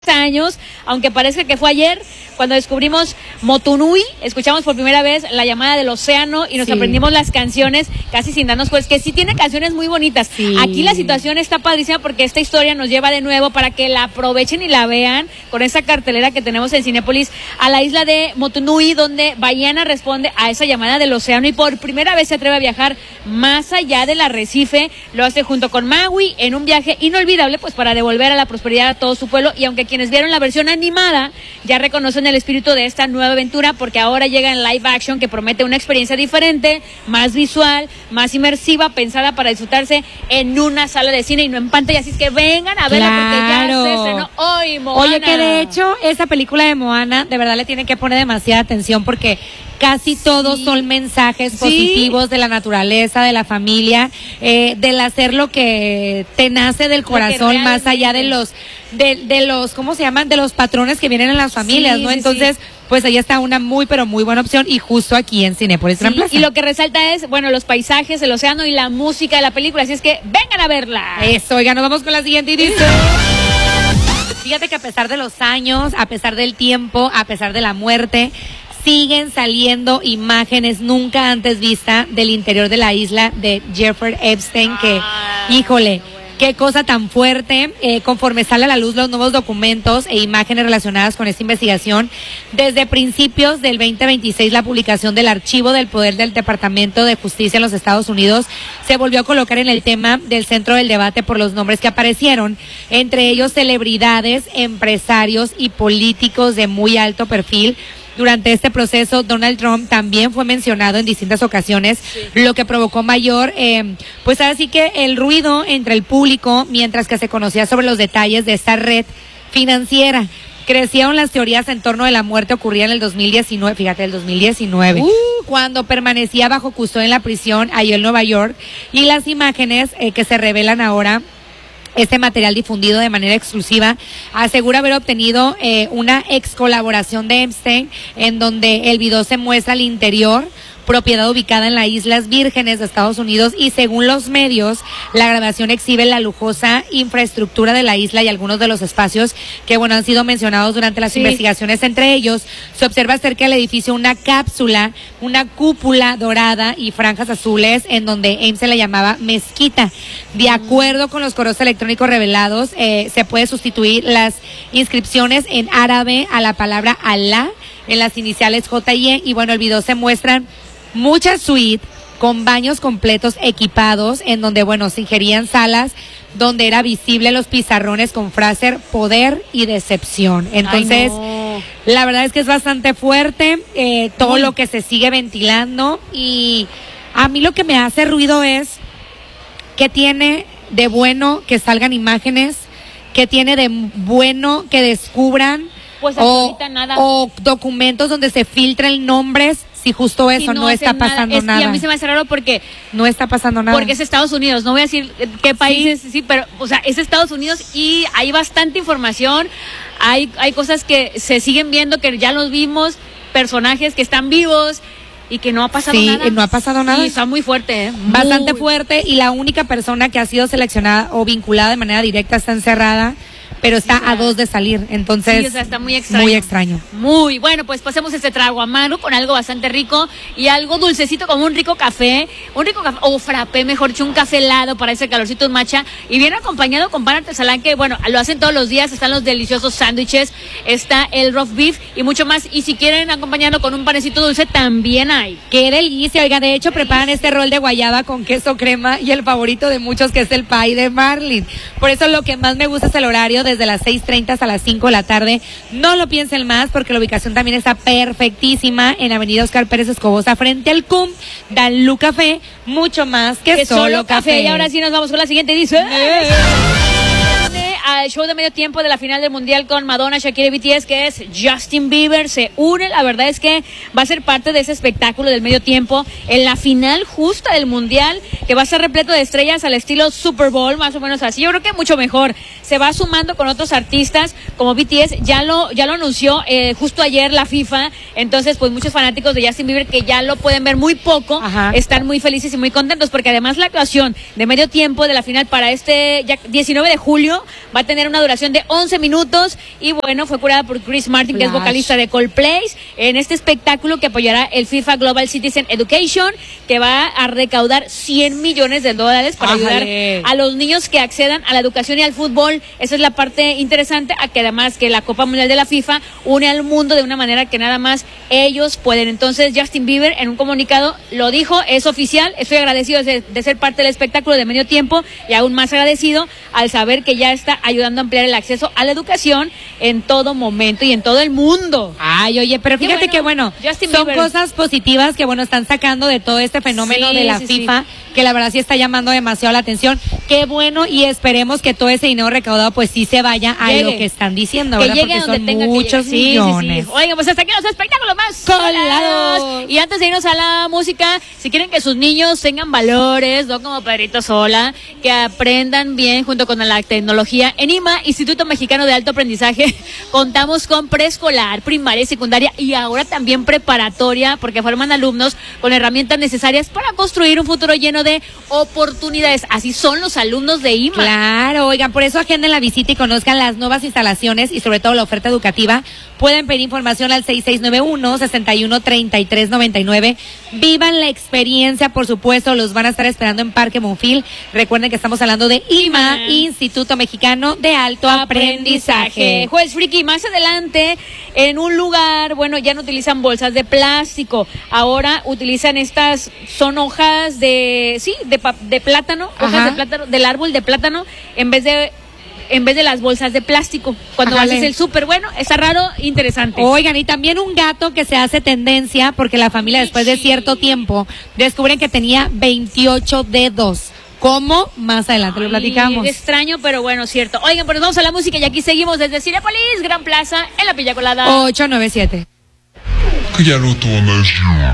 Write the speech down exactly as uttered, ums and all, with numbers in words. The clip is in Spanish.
años, aunque parece que fue ayer, cuando descubrimos Motunui, escuchamos por primera vez La llamada del océano y nos sí. aprendimos las canciones casi sin darnos cuenta, que sí tiene canciones muy bonitas. Sí. Aquí la situación está padrísima porque esta historia nos lleva de nuevo para que la aprovechen y la vean con esa cartelera que tenemos en Cinépolis a la isla de Motunui, donde Baiana responde a esa llamada del océano y por primera vez se atreve a viajar más allá del arrecife. Lo hace junto con Maui en un viaje inolvidable, pues para devolver a la prosperidad a todo su pueblo. Y aunque quienes vieron la versión animada ya reconocen el espíritu de esta nueva aventura, porque ahora llega en live action que promete una experiencia diferente, más visual, más inmersiva, pensada para disfrutarse en una sala de cine y no en pantalla. Así es que vengan a verla claro. porque ya se estrenó hoy, Moana. Oye, que de hecho esa película de Moana de verdad le tienen que poner demasiada atención porque casi sí. todos son mensajes positivos sí. de la naturaleza, de la familia, eh, del hacer lo que te nace del corazón, más allá de los, de, de los, ¿cómo se llaman? De los patrones que vienen en las familias, sí, ¿no? Sí, Entonces, sí. pues ahí está una muy, pero muy buena opción y justo aquí en Cinépolis Gran Plaza. Y lo que resalta es, bueno, los paisajes, el océano y la música de la película, así es que vengan a verla. Eso, oiga, nos vamos con la siguiente y dice... Fíjate que a pesar de los años, a pesar del tiempo, a pesar de la muerte, siguen saliendo imágenes nunca antes vistas del interior de la isla de Jeffrey Epstein, que, ah, híjole, qué cosa tan fuerte. Eh, conforme sale a la luz los nuevos documentos e imágenes relacionadas con esta investigación, desde principios del veinte veintiséis la publicación del archivo del poder del Departamento de Justicia en los Estados Unidos se volvió a colocar en el tema del centro del debate por los nombres que aparecieron, entre ellos celebridades, empresarios y políticos de muy alto perfil. Durante este proceso, Donald Trump también fue mencionado en distintas ocasiones, sí. lo que provocó mayor, eh, pues así que el ruido entre el público, mientras que se conocía sobre los detalles de esta red financiera. Crecieron las teorías en torno de la muerte ocurrida en el dos mil diecinueve, fíjate, el dos mil diecinueve, uh. cuando permanecía bajo custodia en la prisión allá en Nueva York, y las imágenes eh, que se revelan ahora. Este material difundido de manera exclusiva asegura haber obtenido eh, una ex colaboración de Epstein, en donde el video se muestra al interior, propiedad ubicada en las Islas Vírgenes de Estados Unidos, y según los medios, la grabación exhibe la lujosa infraestructura de la isla y algunos de los espacios que, bueno, han sido mencionados durante las sí. investigaciones. Entre ellos, se observa cerca del edificio una cápsula, una cúpula dorada y franjas azules, en donde Epstein le llamaba mezquita. De acuerdo con los correos electrónicos revelados, eh, se puede sustituir las inscripciones en árabe a la palabra Alá en las iniciales J y E, y bueno, el video se muestran muchas suites con baños completos equipados, en donde, bueno, se ingerían salas donde era visible los pizarrones con frase poder y decepción. Entonces, no. la verdad es que es bastante fuerte eh, todo Uy. lo que se sigue ventilando, y a mí lo que me hace ruido es que tiene de bueno que salgan imágenes, que tiene de bueno que descubran Pues o, nada. o documentos donde se filtren nombres, si justo eso, sí, no, no está pasando nada. nada. Y a mí se me hace raro porque no está pasando nada. Porque es Estados Unidos, no voy a decir qué países, sí, sí pero o sea, es Estados Unidos y hay bastante información, hay hay cosas que se siguen viendo que ya los vimos, personajes que están vivos y que no ha pasado sí, nada. Sí, no ha pasado nada. Y está muy fuerte, ¿eh? Muy... Bastante fuerte, y la única persona que ha sido seleccionada o vinculada de manera directa está encerrada, pero está sí, a dos de salir, entonces sí, o sea, está muy extraño. Muy extraño. Muy bueno, pues pasemos este trago a mano con algo bastante rico y algo dulcecito como un rico café, un rico café, o frappé, mejor dicho, un café helado para ese calorcito en matcha, y bien acompañado con pan artesanal que, bueno, lo hacen todos los días. Están los deliciosos sándwiches, está el roast beef y mucho más, y si quieren acompañarlo con un panecito dulce, también hay. ¡Qué delicia! Oiga, de hecho, preparan este rol de guayaba con queso crema y el favorito de muchos, que es el pie de Marlin. Por eso lo que más me gusta es el horario, desde las seis treinta hasta las cinco de la tarde. No lo piensen más, porque la ubicación también está perfectísima en Avenida Oscar Pérez Escobosa, frente al C U M, Dalú Café, mucho más que, que solo, solo café. café. Y ahora sí nos vamos con la siguiente, dice... ¡Eh! Al show de medio tiempo de la final del Mundial con Madonna, Shakira y B T S, que es Justin Bieber, se une. La verdad es que va a ser parte de ese espectáculo del medio tiempo en la final justa del Mundial, que va a ser repleto de estrellas al estilo Super Bowl, más o menos así. Yo creo que mucho mejor. Se va sumando con otros artistas como B T S, ya lo ya lo anunció eh, justo ayer la FIFA. Entonces, pues muchos fanáticos de Justin Bieber que ya lo pueden ver muy poco, Ajá. están muy felices y muy contentos, porque además la actuación de medio tiempo de la final para este ya diecinueve de julio Va a tener una duración de once minutos y bueno, fue curada por Chris Martin, Flash, que es vocalista de Coldplay, en este espectáculo que apoyará el FIFA Global Citizen Education, que va a recaudar cien millones de dólares para Ájale. ayudar a los niños que accedan a la educación y al fútbol. Esa es la parte interesante, a que además que la Copa Mundial de la FIFA une al mundo de una manera que nada más ellos pueden. Entonces Justin Bieber en un comunicado lo dijo, es oficial, estoy agradecido de, de ser parte del espectáculo de medio tiempo y aún más agradecido al saber que ya está ayudando a ampliar el acceso a la educación en todo momento y en todo el mundo. Ay, oye, pero fíjate que bueno, que, bueno son Bieber. cosas positivas que bueno están sacando de todo este fenómeno sí, de la sí, FIFA, sí. que la verdad sí está llamando demasiado la atención. Qué bueno, y esperemos que todo ese dinero recaudado pues sí se vaya a llegue. lo que están diciendo, que ¿verdad? Llegue Porque donde son tenga muchos que millones. Sí, sí, sí. Oigan, pues hasta aquí los espectáculos más colados. Y antes de irnos a la música, si quieren que sus niños tengan valores, no como Pedrito Sola, que aprendan bien junto con la tecnología, en I M A, Instituto Mexicano de Alto Aprendizaje, contamos con preescolar, primaria y secundaria y ahora también preparatoria, porque forman alumnos con herramientas necesarias para construir un futuro lleno de oportunidades. Así son los alumnos de I M A. Claro, oigan, por eso agenden la visita y conozcan las nuevas instalaciones y sobre todo la oferta educativa. Pueden pedir información al seis seis nueve uno, seis uno tres tres nueve nueve. Vivan la experiencia, por supuesto, los van a estar esperando en Parque Monfil. Recuerden que estamos hablando de I M A, Instituto Mexicano de Alto Aprendizaje. Juez Friki, más adelante, en un lugar, bueno, ya no utilizan bolsas de plástico, ahora utilizan estas, son hojas de, sí, de, de plátano, Ajá. hojas de plátano, del árbol de plátano, en vez de en vez de las bolsas de plástico, cuando Ajale. haces el súper, bueno, está raro, interesante. Oigan, y también un gato que se hace tendencia, porque la familia después de cierto tiempo descubren que tenía veintiocho dedos. ¿Cómo? Más adelante Ay, lo platicamos. Extraño, pero bueno, cierto. Oigan, pues vamos a la música y aquí seguimos desde Cinépolis, Gran Plaza, en La Pilla Colada. ocho nueve siete.